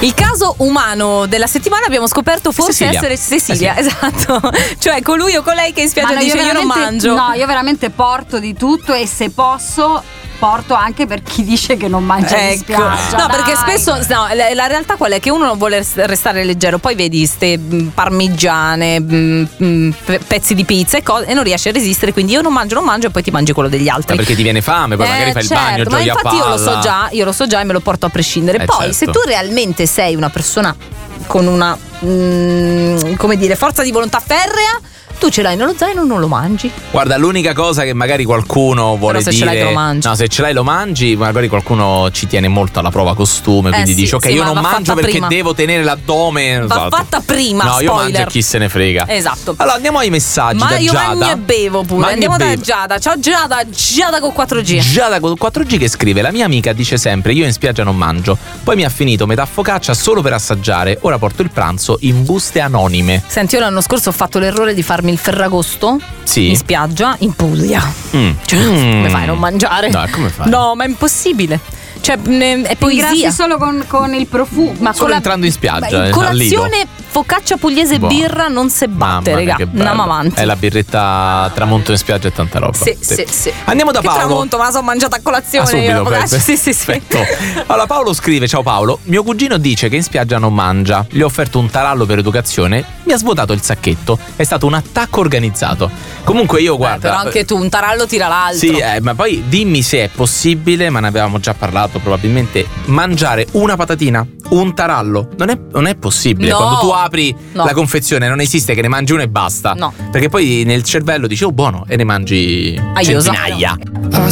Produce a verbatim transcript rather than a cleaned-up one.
Il caso umano della settimana abbiamo scoperto forse Cecilia. essere Cecilia, Eh sì. esatto. Cioè colui o colei che in spiaggia Ma no, dice io, non veramente- mangio. No, io veramente porto di tutto e se posso porto anche per chi dice che non mangia in Ecco. spiaggia. No, perché dai. spesso no, la, la realtà qual è? Che uno non vuole res- restare leggero, poi vedi ste mh, parmigiane, mh, mh, pe- pezzi di pizza e cose e non riesci a resistere, quindi io non mangio, non mangio e poi ti mangi quello degli altri. Ma perché ti viene fame, poi Eh, magari fai certo, il bagno, ma giochi a infatti io lo so palla. già, io lo so già e me lo porto a prescindere. Eh, Poi certo. se tu realmente sei una persona con una mm, come dire, forza di volontà ferrea, tu ce l'hai nello zaino, non lo mangi. Guarda, l'unica cosa che magari qualcuno vuole se dire, ce l'hai te lo mangi. no, se ce l'hai lo mangi, magari qualcuno ci tiene molto alla prova costume, quindi Eh sì, dice ok, sì, io ma non va mangio fatta perché prima. devo tenere l'addome. Va Esatto. fatta prima, No, io spoiler. mangio e chi se ne frega. Esatto. Allora andiamo ai messaggi Ma da io Giada. magno e bevo pure. Magno e Andiamo da bevo. Giada. Ciao Giada, Giada con quattro G. Giada con quattro G che scrive: la mia amica dice sempre io in spiaggia non mangio, poi mi ha finito metà focaccia solo per assaggiare, ora porto il pranzo in buste anonime. Senti, io l'anno scorso ho fatto l'errore di farmi il ferragosto Sì. in spiaggia in Puglia. Mm. Cioè, Mm. come fai a non mangiare? No, come fai? No, ma è impossibile. Cioè, ne- è Ti ingrassi poesia. solo con, con il profumo. Ma Solo con la- entrando in spiaggia, ma eh, colazione, focaccia pugliese e Boh. birra non se batte, Mamma mia, raga. che bello. Andiamo avanti. È la birretta tramonto in spiaggia e tanta roba. Sì, sì, sì. Andiamo da Che Paolo. tramonto, ma la sono mangiata a colazione. Ah, subito, io, la focaccia. perfetto. Sì, sì, sì. Perfetto. Allora Paolo scrive: ciao Paolo, mio cugino dice che in spiaggia non mangia, gli ho offerto un tarallo per educazione, mi ha svuotato il sacchetto, è stato un attacco organizzato. Comunque io guarda, Però anche tu, un tarallo tira l'altro. sì, eh, ma poi dimmi se è possibile, ma ne avevamo già parlato probabilmente, mangiare una patatina, un tarallo. Non è, non è possibile. No. Quando tu apri No. la confezione non esiste che ne mangi una e basta. No. Perché poi nel cervello dici oh buono e ne mangi Aiosa. centinaia. I